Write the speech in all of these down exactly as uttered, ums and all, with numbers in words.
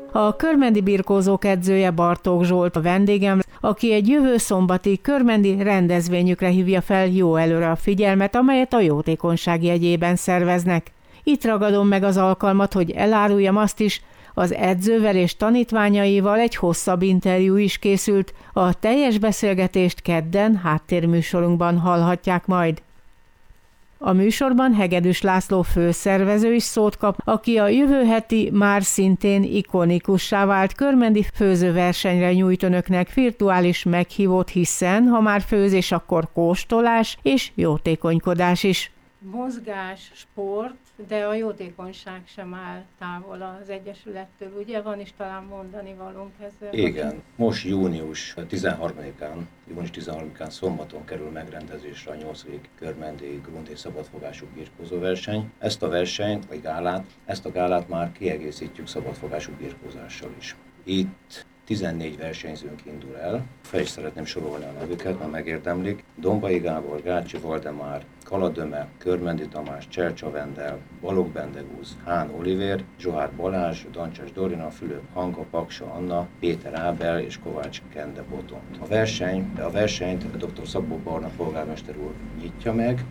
A körmendi birkózók edzője Bartók Zsolt a vendégem, aki egy jövő szombati körmendi rendezvényükre hívja fel jó előre a figyelmet, amelyet a jótékonyság jegyében szerveznek. Itt ragadom meg az alkalmat, hogy eláruljam azt is, az edzővel és tanítványaival egy hosszabb interjú is készült, a teljes beszélgetést kedden háttérműsorunkban hallhatják majd. A műsorban Hegedűs László főszervező is szót kap, aki a jövő heti már szintén ikonikussá vált körmendi főzőversenyre nyújt önöknek virtuális meghívót, hiszen ha már főzés, akkor kóstolás és jótékonykodás is. Mozgás, sport, de a jótékonyság sem áll távol az Egyesülettől, ugye? Van is talán mondani valónk ezzel? Igen, most június tizenharmadikán, június tizenharmadikán szombaton kerül megrendezésre a nyolcadik körmendi grund és szabadfogású birkózó verseny. Ezt a versenyt, vagy gálát, ezt a gálát már kiegészítjük szabadfogású birkózással is. Itt tizennégy versenyzőnk indul el. Fel is szeretném sorolni a nevüket, mert megérdemlik. Dombai Gábor, Gácsi Valdemár, Kaladöme, Körmendi Tamás, Csercsa Vendel, Balogh Bendegúz, Hán Olivér, Zsohár Balázs, Dancsás Dorina, Fülöp Hanka, Paksa Anna, Péter Ábel és Kovács Kende Botont. A, verseny, a versenyt dr. Szabó Barna polgármester úr nyitja meg,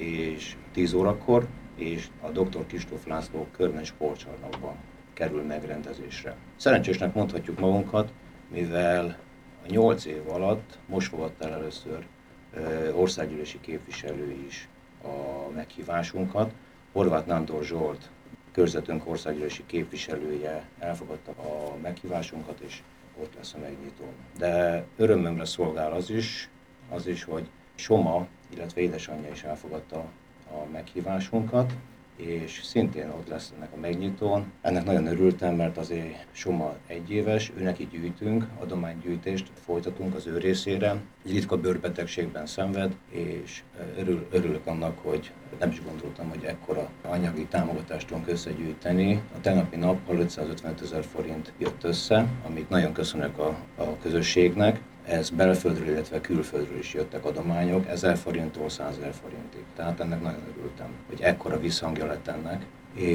és tíz órakor, és a dr. Kistóf László körmendi sportcsarnokban kerül megrendezésre. Szerencsésnek mondhatjuk magunkat, mivel a nyolc év alatt most fogadta el először országgyűlési képviselő is a meghívásunkat. Horváth Nándor Zsolt, körzetünk országgyűlési képviselője elfogadta a meghívásunkat, és ott lesz a megnyitó. De örömömre szolgál az is, az is, hogy Soma, illetve édesanyja is elfogadta a meghívásunkat, és szintén ott lesz ennek a megnyitón. Ennek nagyon örültem, mert azért Soma egyéves, ő neki gyűjtünk, adománygyűjtést folytatunk az ő részére. Egy ritka bőrbetegségben szenved, és örül, örülök annak, hogy nem is gondoltam, hogy ekkora anyagi támogatást tudunk összegyűjteni. A tegnapi nappal ötszázötvenöt ezer forint jött össze, amit nagyon köszönök a, a közösségnek. Ez belföldről, illetve külföldről is jöttek adományok, ezer forinttól százezer forintig. Tehát ennek nagyon örültem, hogy ekkora visszhangja lett ennek,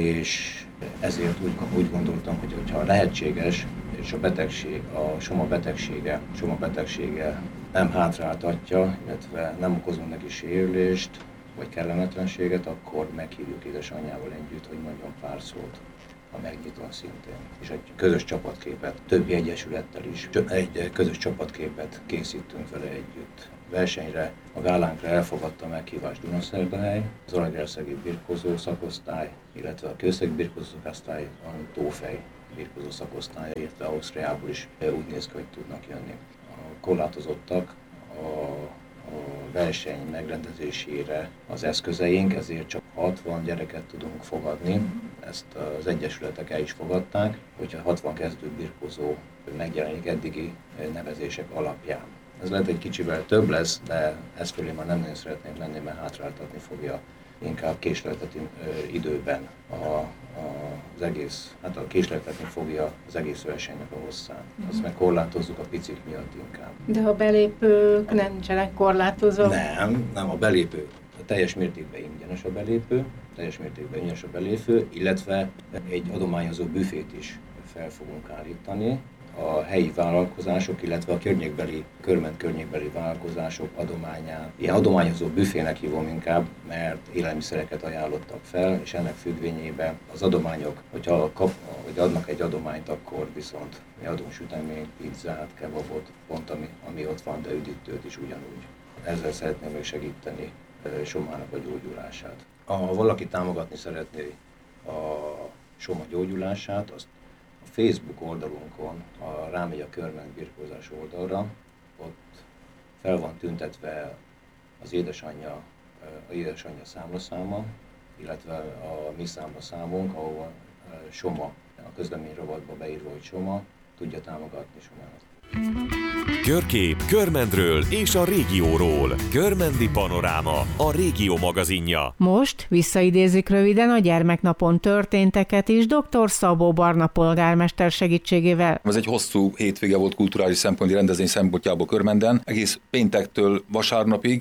és ezért úgy, úgy gondoltam, hogy ha lehetséges, és a betegség, a Soma betegsége, Soma betegsége nem hátráltatja, illetve nem okozunk neki sérülést, vagy kellemetlenséget, akkor meghívjuk édesanyjával együtt, hogy mondjon pár szót a megnyitón szintén. És egy közös csapatképet, többi egyesülettel is, egy közös csapatképet készítünk vele együtt. Versenyre, a gálánkra elfogadta meghívást Dunaszerdahely, az Zalaegerszegi birkózó szakosztály, illetve a Kőszegi birkózó szakosztály, a Tófej birkózó szakosztály, illetve Ausztriából is úgy néz ki, hogy tudnak jönni. A korlátozottak a a verseny megrendezésére az eszközeink, ezért csak hatvan gyereket tudunk fogadni. Ezt az egyesületek el is fogadták, hogyha hatvan kezdő birkózó megjelenik eddigi nevezések alapján. Ez lehet egy kicsivel több lesz, de ezt fölé már nem nagyon szeretnénk lenni, mert hátráltatni fogja inkább késleltetni időben a, a, az egész, hát a késleltetni fogja az egész versenynek a hosszán. Azt meg korlátozzuk a picik miatt inkább. De a belépők nem nincsenek korlátozva? Nem, nem a belépő. A teljes mértékben ingyenes a belépő, teljes mértékben ingyenes a belépő, illetve egy adományozó büfét is fel fogunk állítani. A helyi vállalkozások, illetve a környékbeli, körment környékbeli vállalkozások adományát. Ilyen adományozó büfének hívom inkább, mert élelmiszereket ajánlottak fel, és ennek függvényében az adományok, hogyha kap, vagy adnak egy adományt, akkor viszont mi adunk süteményt, pizzát, kebabot, pont ami, ami ott van, de üdítőt is ugyanúgy. Ezzel szeretném még segíteni Somának a gyógyulását. Ha valaki támogatni szeretné a Soma gyógyulását, azt a Facebook oldalunkon, ha rámegy a körment birkózás oldalra, ott fel van tüntetve az édesanyja, az édesanyja számlaszáma, illetve a mi számlaszámunk, ahol Soma, a közleményrovatba beírva, hogy Soma, tudja támogatni Somát. Körkép Körmendről és a régióról. Körmendi Panoráma, a régió magazinja. Most visszaidézik röviden a gyermeknapon történteket is dr. Szabó Barna polgármester segítségével. Ez egy hosszú hétvége volt kulturális szemponti rendezvény szempontjából Körmenden. Egész péntektől vasárnapig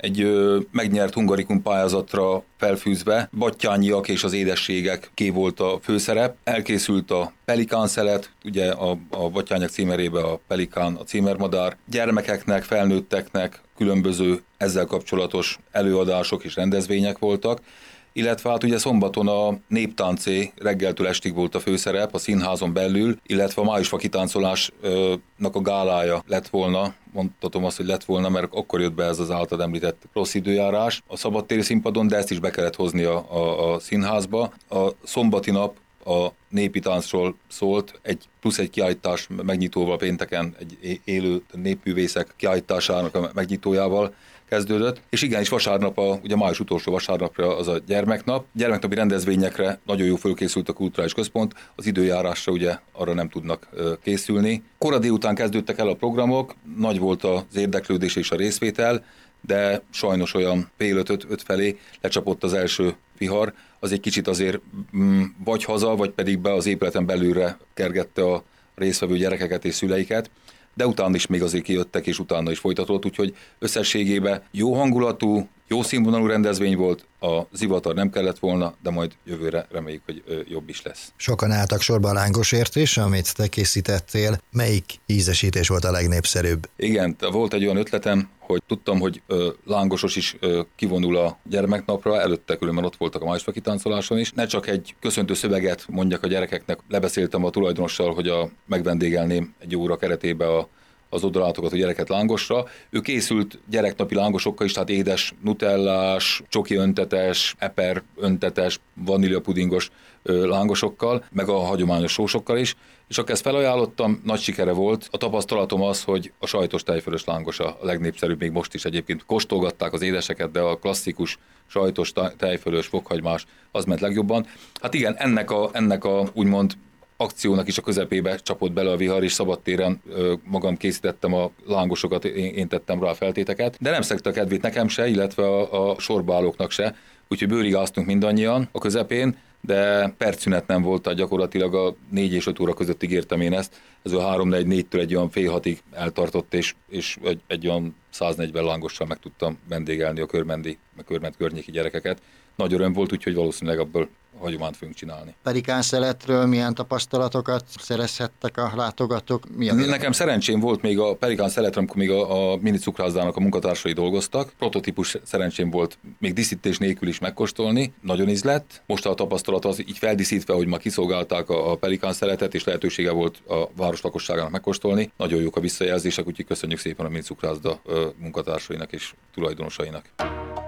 egy ö, megnyert hungarikum pályázatra felfűzve, battyányiak és az édességek ké volt a főszerep. Elkészült a pelikán szelet, ugye a, a battyányak címerébe a pelikán, a címermadár. Gyermekeknek, felnőtteknek különböző ezzel kapcsolatos előadások és rendezvények voltak, illetve hát ugye szombaton a néptáncé reggeltől estig volt a főszerep a színházon belül, illetve a májusfa kitáncolásnak a gálája lett volna, mondhatom azt, hogy lett volna, mert akkor jött be ez az általad említett rossz időjárás a szabadtéri színpadon, de ezt is be kellett hozni a, a, a színházba. A szombati nap a népi táncról szólt, egy plusz egy kiállítás megnyitóval pénteken, egy élő népművészek kiállításának a megnyitójával kezdődött, és igenis vasárnap, a, ugye május utolsó vasárnapra az a gyermeknap. Gyermeknapi rendezvényekre nagyon jó fölkészült a kulturális központ, az időjárásra ugye arra nem tudnak készülni. Kora délután kezdődtek el a programok, nagy volt az érdeklődés és a részvétel, de sajnos olyan fél öt, öt felé lecsapott az első vihar, az egy kicsit azért mm, vagy haza, vagy pedig be az épületen belülre kergette a résztvevő gyerekeket és szüleiket, de utána is még azért kijöttek, és utána is folytatott, úgyhogy összességében jó hangulatú, jó színvonalú rendezvény volt, a zivatar nem kellett volna, de majd jövőre reméljük, hogy jobb is lesz. Sokan álltak sorba a lángosért is, amit te készítettél. Melyik ízesítés volt a legnépszerűbb? Igen, volt egy olyan ötletem, hogy tudtam, hogy ö, lángosos is ö, kivonul a gyermeknapra, előtte különben ott voltak a májusfa kitáncoláson is. Ne csak egy köszöntő szöveget mondjak a gyerekeknek, lebeszéltem a tulajdonossal, hogy a, megvendégelném egy óra keretébe a az odalátogató gyereket lángosra. Ő készült gyereknapi lángosokkal is, tehát édes nutellás, csoki öntetes, eper öntetes, vaníliapudingos lángosokkal, meg a hagyományos sósokkal is, és akkor ezt felajánlottam, nagy sikere volt. A tapasztalatom az, hogy a sajtos tejfölös lángos a legnépszerűbb, még most is egyébként kóstolgatták az édeseket, de a klasszikus sajtos tejfölös fokhagymás az ment legjobban. Hát igen, ennek a, ennek a úgymond akciónak is a közepébe csapott bele a vihar, és szabadtéren ö, magam készítettem a lángosokat, én, én tettem rá a feltéteket, de nem szegte a kedvét nekem se, illetve a, a sorbaállóknak se, úgyhogy bőrigáztunk mindannyian a közepén, de percszünet nem volt, tehát gyakorlatilag a négy és öt óra között ígértem én ezt, ez a három négy négytől egy olyan fél hatig eltartott, és, és egy, egy olyan száznegyven lángossal meg tudtam vendégelni a körmendi, a körment környéki gyerekeket. Nagy öröm volt, úgyhogy valószínűleg abból hagyományt fogunk csinálni. Pelikán szeletről milyen tapasztalatokat szerezhettek a látogatók? Mi a Nekem szerencsém volt még a pelikán szeletre, amikor még a, a mini cukrászdának a munkatársai dolgoztak. Prototípus szerencsém volt még díszítés nélkül is megkóstolni. Nagyon ízlett. Most a tapasztalat az így feldíszítve, hogy ma kiszolgálták a, a pelikán szeletet, és lehetősége volt a város lakosságának megkóstolni. Nagyon jók a visszajelzések, úgyhogy köszönjük szépen a mini cukrászda munkatársainak és tulajdonosainak.